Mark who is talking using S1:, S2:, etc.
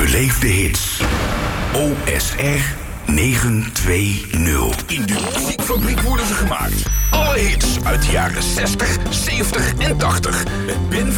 S1: Beleef de hits. OSR 920.
S2: In de muziekfabriek worden ze gemaakt. Alle hits uit de jaren 60, 70 en 80. Met Ben van